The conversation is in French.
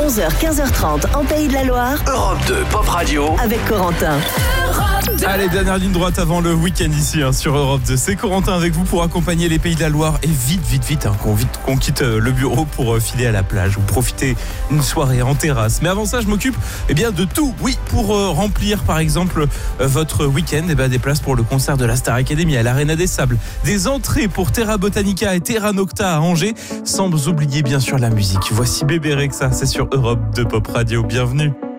11h, 15h30 en Pays de la Loire. Europe 2 Pop Radio Avec Corentin. Allez, dernière ligne droite avant le week-end ici sur Europe 2. C'est Corentin avec vous pour accompagner les Pays de la Loire. Et vite, qu'on quitte le bureau pour filer à la plage ou profiter une soirée en terrasse. Mais avant ça, je m'occupe de tout. Oui, pour remplir par exemple votre week-end, des places pour le concert de la Star Academy à l'Arena des Sables, des entrées pour Terra Botanica et Terra Nocta à Angers, sans oublier bien sûr la musique. Voici Bébé Rexha, c'est sur Europe 2 Pop Radio. Bienvenue.